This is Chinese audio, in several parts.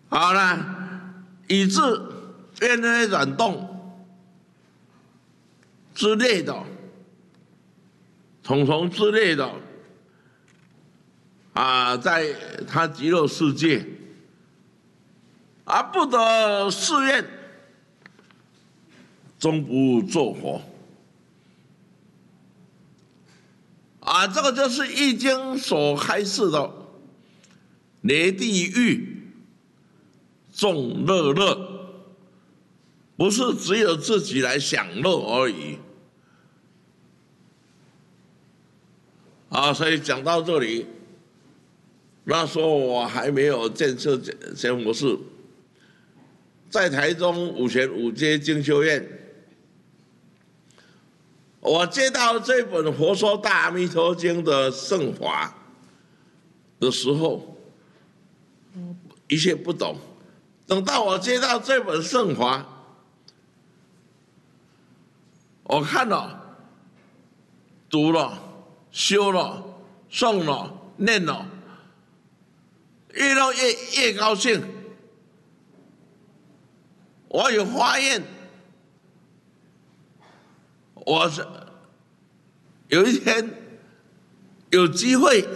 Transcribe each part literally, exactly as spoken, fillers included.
好了，以致渊微软动之类的，重重之类的，啊，在他极乐世界，而不得誓愿，终不作佛。啊，这个就是《易经》所开示的雷地狱众乐乐，不是只有自己来享乐而已。啊，所以讲到这里，那时候我还没有建设仙佛寺，在台中五权五街精修院。我接到这本《佛说大阿弥陀经》的圣法的时候，一切不懂。等到我接到这本圣法，我看了、读了、修了、诵了、念了，越弄越越高兴。我有发愿。我是有一天有机会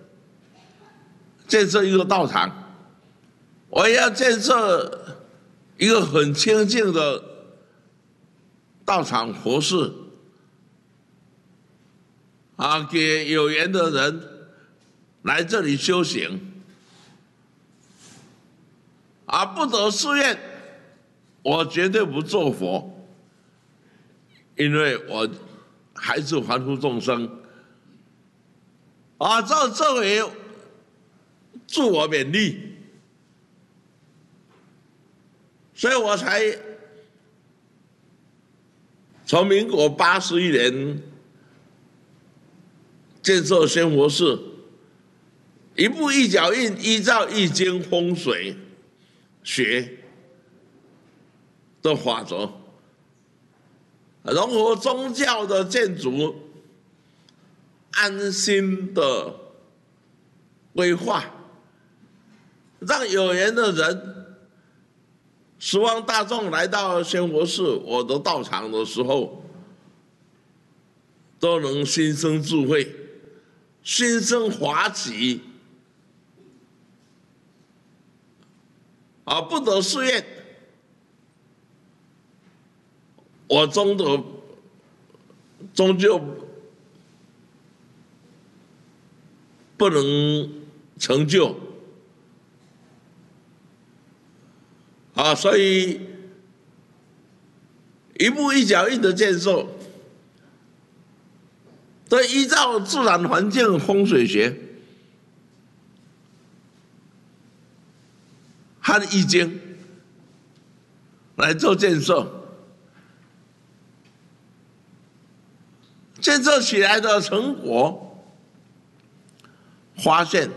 建设一个道场，我也要建设一个很清净的道场佛事，啊，给有缘的人来这里修行，啊，不得誓愿，我绝对不做佛。因为我还是凡夫众生，啊，这这回自我勉励，所以我才从民国八十一年建设仙佛寺，一步一脚印，依照易经风水学的法则。融合宗教的建筑，安心的规划，让有缘的人、十方大众来到仙佛寺我的道场的时候，都能心生智慧，心生华喜，啊，不得誓愿。我终的终究不能成就啊，所以一步一脚印的建设，都依照自然环境风水学和易经来做建设。建设起来的成果，发现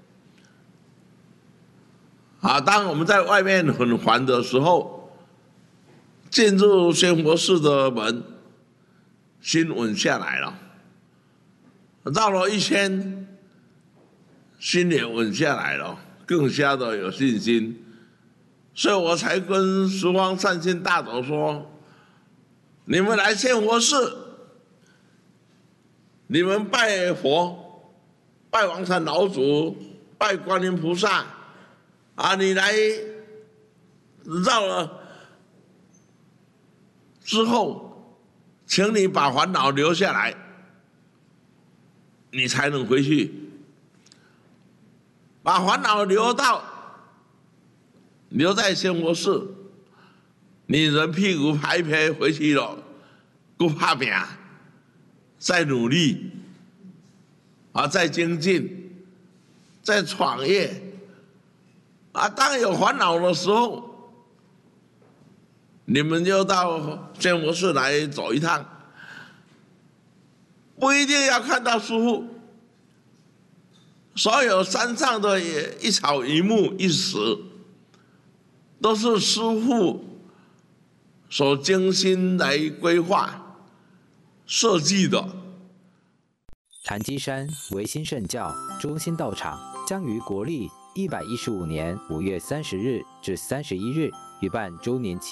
啊，当我们在外面很烦的时候，进入仙佛寺的门，心稳下来了。绕了一圈，心也稳下来了，更加的有信心。所以我才跟十方善心大德说：你们来仙佛寺。你们拜佛、拜王禅老祖、拜观音菩萨，啊，你来绕了之后，请你把烦恼留下来，你才能回去。把烦恼留到留在仙佛寺，你人屁股拍一拍回去了，不怕拼。再努力，啊，再精进，再创业，啊，当有烦恼的时候，你们就到仙佛寺来走一趟，不一定要看到师父，所有山上的一草一木一石，都是师父所精心来规划。设计的。 潭基山唯心圣教中心道场将于国历一百一十五年五月三十日至三十一日举办周年庆。